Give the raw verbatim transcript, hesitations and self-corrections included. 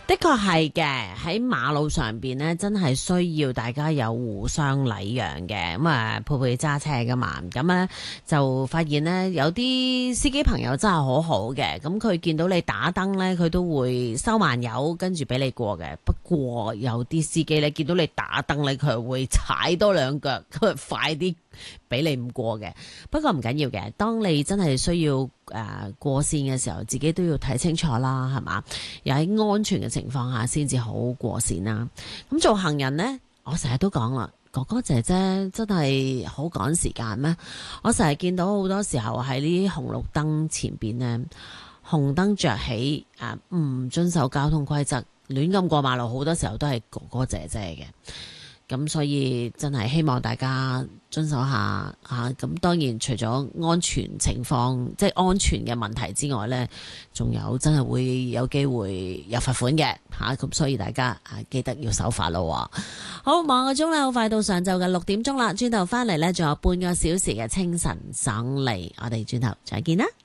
的確係嘅，喺馬路上邊呢，真係需要大家有互相禮讓嘅。咁啊，佩佩揸車噶嘛，咁咧就發現呢，有啲司機朋友真係好好嘅。咁佢見到你打燈呢，佢都會收慢油，跟住俾你過嘅。不過有啲司機呢，見到你打燈呢，佢會踩多兩腳，佢快啲俾你唔過嘅。不過唔緊要嘅，當你真係需要誒、呃、過線嘅時候，自己都要睇清楚啦，係嘛？又喺安全嘅情況下先至好過線啦。咁做行人呢，我成日都講啦，哥哥姐姐真係好趕時間咩？我成日見到好多時候喺呢啲紅綠燈前邊呢，紅燈着起誒，唔遵守交通規則，亂咁過馬路，好多時候都係哥哥姐姐嘅。咁所以真係希望大家遵守下嚇。咁、啊、當然除咗安全情況，即係安全嘅問題之外呢，仲有真係會有機會有罰款嘅嚇。咁、啊、所以大家啊記得要守法咯。好，望個鐘咧，好快到上晝嘅六點鐘啦。轉頭翻嚟呢，仲有半個小時嘅清晨爽利，我哋轉頭再見啦。